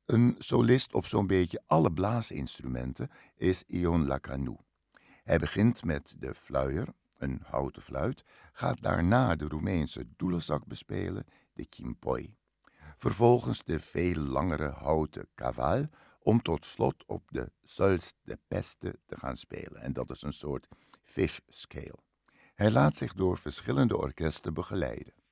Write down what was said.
Een solist op zo'n beetje alle blaasinstrumenten is Ion Lacanu. Hij begint met de fluier, een houten fluit, gaat daarna de Roemeense doelenzak bespelen, de chimpoi. Vervolgens de veel langere houten kaval, om tot slot op de sols de peste te gaan spelen. En dat is een soort fish scale. Hij laat zich door verschillende orkesten begeleiden.